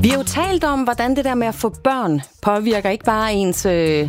Vi har jo talt om, hvordan det der med at få børn påvirker ikke bare ens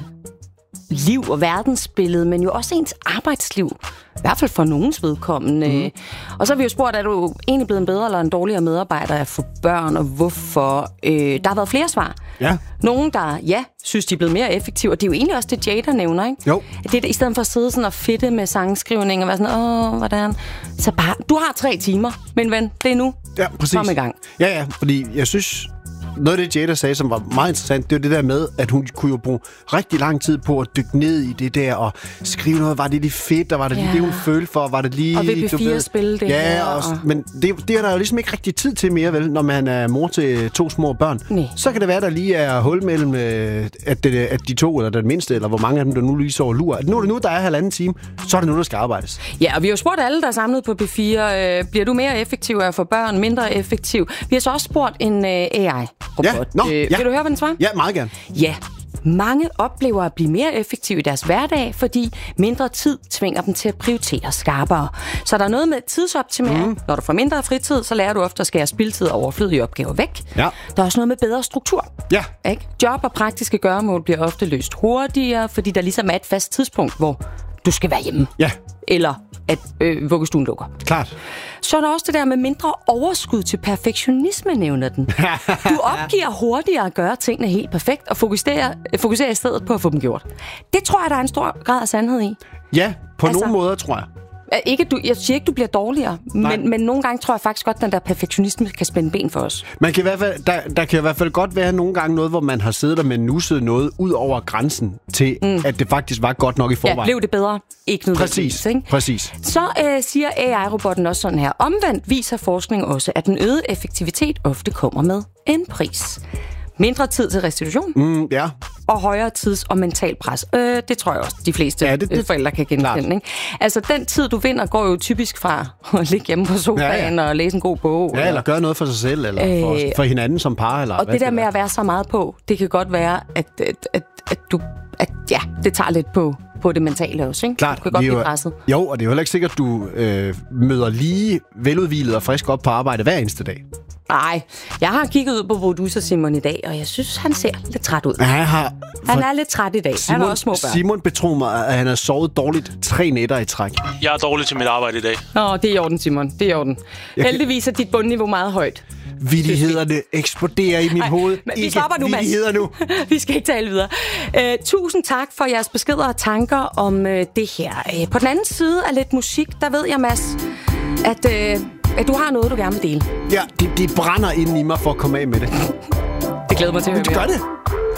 liv og verdensbillede, men jo også ens arbejdsliv. I hvert fald for nogens vedkommende. Og så har vi jo spurgt, er du egentlig blevet en bedre eller en dårligere medarbejder at få børn, og hvorfor? Der har været flere svar. Ja. Nogen, der synes, de er blevet mere effektive, og det er jo egentlig også det, Jada nævner, ikke? Jo. Det er i stedet for at sidde sådan og fedte med sangskrivning og være sådan, hvordan? Så bare, du har 3 timer, men ven, det er nu. Ja, præcis. Kom i gang. Ja, fordi jeg synes, noget af det, Jada sagde, som var meget interessant, det var det der med, at hun kunne jo bruge rigtig lang tid på at dykke ned i det der, og skrive noget, var det lige fedt, og var det lige det, hun følte for, var det lige... Og VB4-spil det her. Men det er der jo ligesom ikke rigtig tid til mere, vel, når man er mor til 2 små børn. Nej. Så kan det være, der lige er hul mellem, at de 2, eller den mindste, eller hvor mange af dem, der nu lige så lur. Nu er det nu, der er 1,5 time, så er det nu, der skal arbejdes. Ja, og vi har jo spurgt alle, der er samlet på B4, bliver du mere effektiv af at få børn, mindre effektiv? Vi har så også spurgt en AI-robot. Ja. Vil du høre, hvad den svarer? Ja, meget gerne. Ja. Mange oplever at blive mere effektive i deres hverdag, fordi mindre tid tvinger dem til at prioritere skarpere. Så der er noget med tidsoptimering. Når du får mindre fritid, så lærer du ofte at skære spildtid og overflødige opgaver væk. Ja. Der er også noget med bedre struktur. Ja. Ikke? Job og praktiske gøremål bliver ofte løst hurtigere, fordi der ligesom er et fast tidspunkt, hvor du skal være hjemme. Ja. Eller at vuggestuen lukker. Klart. Så er der også det der med mindre overskud til perfektionisme, nævner den. Du opgiver hurtigere at gøre tingene helt perfekt, og fokuserer i stedet på at få dem gjort. Det tror jeg, der er en stor grad af sandhed i. Ja, på nogle måder, tror jeg. Jeg siger ikke, du bliver dårligere, men nogle gange tror jeg faktisk godt, at den der perfektionisme kan spænde ben for os. Man kan i hvert fald, der kan i hvert fald godt være nogle gange noget, hvor man har siddet der med nusset noget ud over grænsen til, at det faktisk var godt nok i forvejen. Ja, blev det bedre? Ikke nødvendigvis. Præcis. Så siger AI-robotten også sådan her. Omvendt viser forskning også, at den øgede effektivitet ofte kommer med en pris. Mindre tid til restitution. Ja. Og højere tids- og mental pres. Det tror jeg også, de fleste forældre kan genkende. Ikke? Altså, den tid, du vinder, går jo typisk fra at ligge hjemme på sofaen og læse en god bog. Ja, eller gøre noget for sig selv, eller for hinanden som par. Eller og det der med at være så meget på, det kan godt være, at det tager lidt på det mentale også. Ikke? Klart, du kan godt blive presset. Jo, og det er jo heller ikke sikkert, at du møder lige veludhvilet og frisk op på arbejde hver eneste dag. Nej, jeg har kigget ud på producer Simon i dag, og jeg synes, han ser lidt træt ud. Han er lidt træt i dag. Han er også små børn. Simon betror mig, at han har sovet dårligt 3 nætter i træk. Jeg er dårlig til mit arbejde i dag. Det er i orden, Simon. Det er i orden. Heldigvis er dit bundniveau meget højt. Vittighederne eksploderer i mit hoved. Men vi stopper nu, Mads. Nu. Vi skal ikke tale videre. Tusind tak for jeres beskeder og tanker om det her. På den anden side af lidt musik, der ved jeg, Mads, at du har noget, du gerne vil dele. Ja, det brænder inden i mig for at komme af med det. Det glæder mig til at høre. Du gør det.